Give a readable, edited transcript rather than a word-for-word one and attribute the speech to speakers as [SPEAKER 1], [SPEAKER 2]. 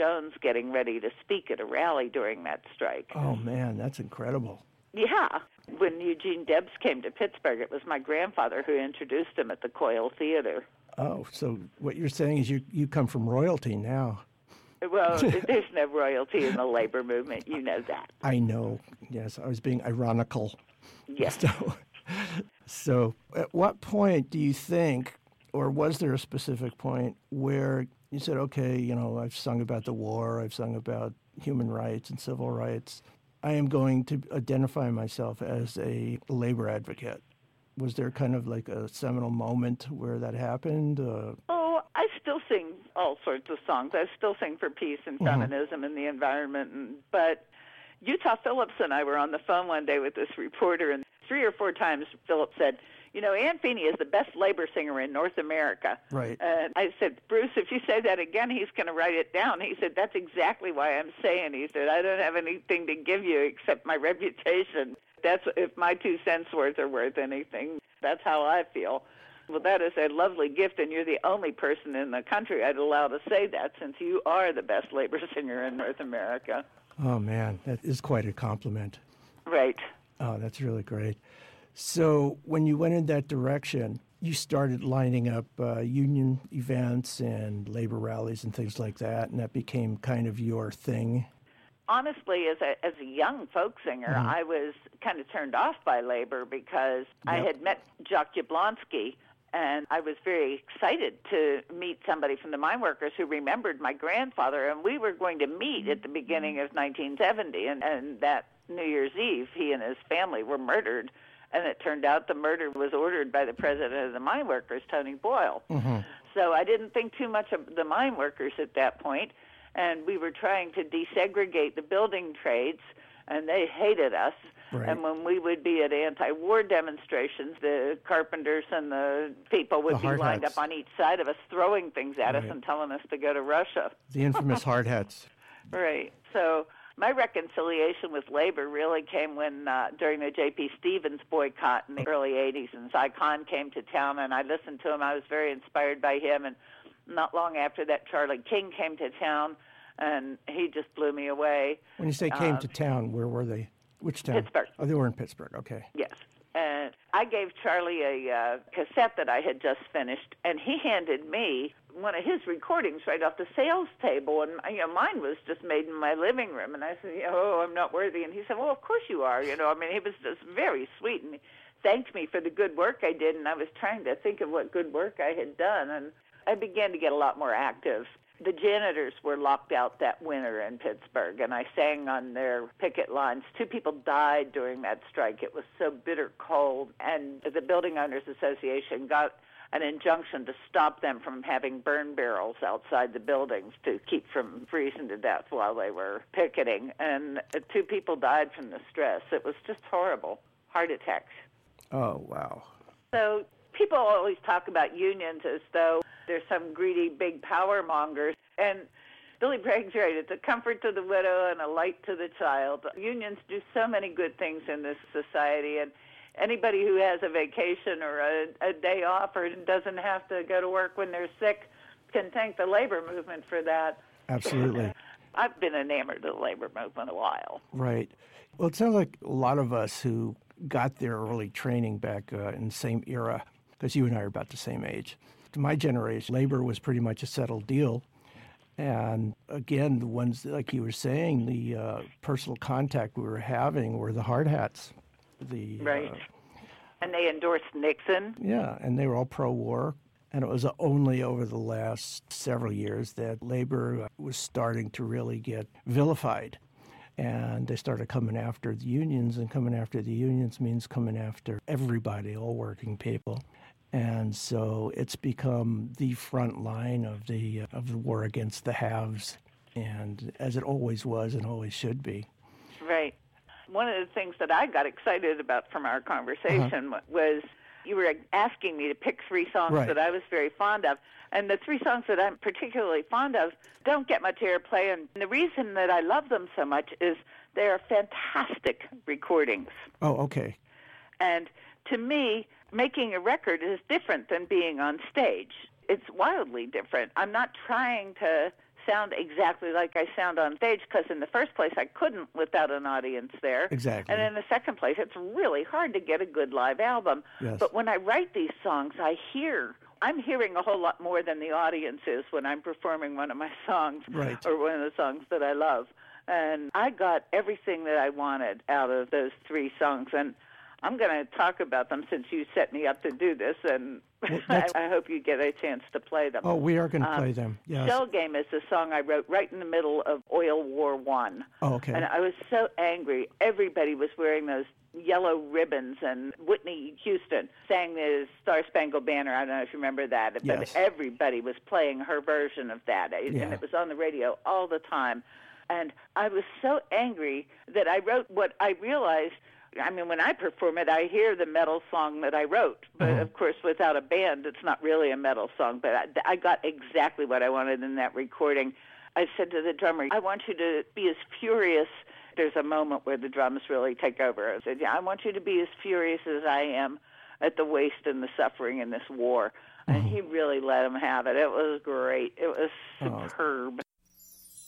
[SPEAKER 1] Jones getting ready to speak at a rally during that strike.
[SPEAKER 2] Oh, man, that's incredible.
[SPEAKER 1] Yeah. When Eugene Debs came to Pittsburgh, it was my grandfather who introduced him at the Coyle Theater.
[SPEAKER 2] Oh, so what you're saying is you come from royalty now.
[SPEAKER 1] Well, there's no royalty in the labor movement. You know that.
[SPEAKER 2] I know. Yes, I was being ironical.
[SPEAKER 1] Yes.
[SPEAKER 2] So at what point do you think, or was there a specific point where you said, okay, I've sung about the war, I've sung about human rights and civil rights, I am going to identify myself as a labor advocate? Was there kind of like a seminal moment where that happened?
[SPEAKER 1] Oh, I still sing all sorts of songs. I still sing for peace and feminism and the environment. But Utah Phillips and I were on the phone one day with this reporter, and 3 or 4 times Phillips said, Ann Feeney is the best labor singer in North America.
[SPEAKER 2] Right.
[SPEAKER 1] And I said, Bruce, if you say that again, he's going to write it down. He said, that's exactly why I'm saying. He said, I don't have anything to give you except my reputation. That's if my 2 cents worth are worth anything. That's how I feel. Well, that is a lovely gift, and you're the only person in the country I'd allow to say that, since you are the best labor singer in North America.
[SPEAKER 2] Oh, man, that is quite a compliment.
[SPEAKER 1] Right.
[SPEAKER 2] Oh, that's really great. So when you went in that direction, you started lining up union events and labor rallies and things like that, and that became kind of your thing.
[SPEAKER 1] Honestly, as a young folk singer, I was kind of turned off by labor because I had met Jacques Jablonski, and I was very excited to meet somebody from the mine workers who remembered my grandfather, and we were going to meet at the beginning of 1970, and that New Year's Eve, he and his family were murdered, and it turned out the murder was ordered by the president of the mine workers, Tony Boyle. So I didn't think too much of the mine workers at that point, and we were trying to desegregate the building trades, and they hated us.
[SPEAKER 2] Right.
[SPEAKER 1] And when we would be at anti-war demonstrations, the carpenters and the people would be lined up on each side of us, throwing things at us and telling us to go to Russia.
[SPEAKER 2] The infamous hard hats.
[SPEAKER 1] Right. So my reconciliation with labor really came when, during the J.P. Stevens boycott in the early 80s, and Cy Kahn came to town, and I listened to him. I was very inspired by him, and not long after that, Charlie King came to town, and he just blew me away.
[SPEAKER 2] When you say came to town, where were they? Which town?
[SPEAKER 1] Pittsburgh.
[SPEAKER 2] Oh, they were in Pittsburgh. Okay.
[SPEAKER 1] Yes. And I gave Charlie a cassette that I had just finished, and he handed me one of his recordings right off the sales table, and mine was just made in my living room. And I said, I'm not worthy. And he said, well, of course you are. He was just very sweet, and he thanked me for the good work I did, and I was trying to think of what good work I had done, and I began to get a lot more active. The janitors were locked out that winter in Pittsburgh, and I sang on their picket lines. 2 people died during that strike. It was so bitter cold, and the Building Owners Association got an injunction to stop them from having burn barrels outside the buildings to keep from freezing to death while they were picketing. And 2 people died from the stress. It was just horrible. Heart attacks.
[SPEAKER 2] Oh, wow.
[SPEAKER 1] So people always talk about unions as though there's some greedy big power mongers. And Billy Bragg's right. It's a comfort to the widow and a light to the child. Unions do so many good things in this society, and anybody who has a vacation or a day off or doesn't have to go to work when they're sick can thank the labor movement for that.
[SPEAKER 2] Absolutely.
[SPEAKER 1] I've been enamored of the labor movement a while.
[SPEAKER 2] Right. Well, it sounds like a lot of us who got their early training back in the same era, because you and I are about the same age. To my generation, labor was pretty much a settled deal. And again, the ones, like you were saying, the personal contact we were having were the hard hats.
[SPEAKER 1] Right. And they endorsed Nixon.
[SPEAKER 2] Yeah, and they were all pro-war. And it was only over the last several years that labor was starting to really get vilified. And they started coming after the unions, and coming after the unions means coming after everybody, all working people. And so it's become the front line of the war against the haves, and as it always was and always should be.
[SPEAKER 1] Right. One of the things that I got excited about from our conversation was you were asking me to pick 3 songs that I was very fond of. And the 3 songs that I'm particularly fond of don't get much airplay. And the reason that I love them so much is they are fantastic recordings.
[SPEAKER 2] Oh, okay.
[SPEAKER 1] And to me, making a record is different than being on stage. It's wildly different. I'm not trying to sound exactly like I sound on stage, because in the first place I couldn't without an audience there.
[SPEAKER 2] Exactly.
[SPEAKER 1] And in the second place, it's really hard to get a good live album.
[SPEAKER 2] Yes.
[SPEAKER 1] But when I write these songs, I'm hearing a whole lot more than the audience is when I'm performing one of my songs,
[SPEAKER 2] right,
[SPEAKER 1] or one of the songs that I love. And I got everything that I wanted out of those 3 songs. And I'm going to talk about them since you set me up to do this, and I hope you get a chance to play them.
[SPEAKER 2] Oh, we are going to play them, yes.
[SPEAKER 1] Shell Game is a song I wrote right in the middle of Oil War I.
[SPEAKER 2] Oh, okay.
[SPEAKER 1] And I was so angry. Everybody was wearing those yellow ribbons, and Whitney Houston sang the Star-Spangled Banner. I don't know if you remember that, but
[SPEAKER 2] yes.
[SPEAKER 1] Everybody was playing her version of that,
[SPEAKER 2] yeah.
[SPEAKER 1] and it was on the radio all the time. And I was so angry that I wrote what I realized. I mean, when I perform it, I hear the metal song that I wrote. But, of course, without a band, it's not really a metal song. But I got exactly what I wanted in that recording. I said to the drummer, I want you to be as furious. There's a moment where the drums really take over. I said, I want you to be as furious as I am at the waste and the suffering in this war. And he really let him have it. It was great. It was superb.